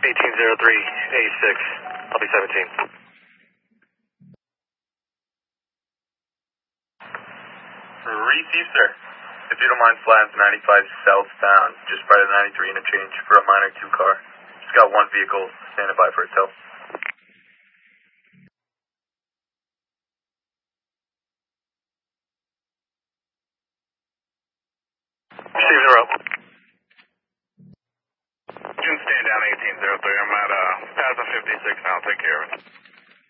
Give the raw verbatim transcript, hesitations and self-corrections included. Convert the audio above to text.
eighteen oh three eighty-six, I'll be seventeen. Receive, sir. If you don't mind flying to ninety-five southbound, just by the ninety-three interchange for a minor two car. Just got one vehicle standing by for itself. Receive zero. June stand down eighteen oh three. I'm at uh, Plaza fifty-six now. Take care of it.